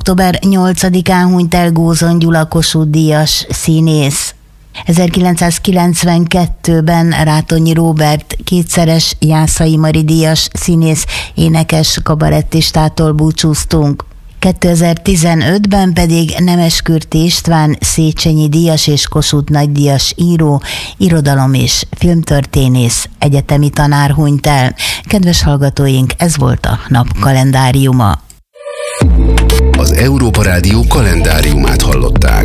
Október 8-án hunyt el Gózon Gyula Kossuth-díjas színész. 1992-ben Rátonyi Róbert kétszeres Jászai Mari díjas színész, énekes, kabarettistától búcsúztunk. 2015-ben pedig Nemeskürti István Széchenyi díjas és Kossuth nagydíjas író, irodalom- és filmtörténész, egyetemi tanár hunyt el. Kedves hallgatóink, ez volt a nap kalendáriuma. Az Európa Rádió kalendáriumát hallották.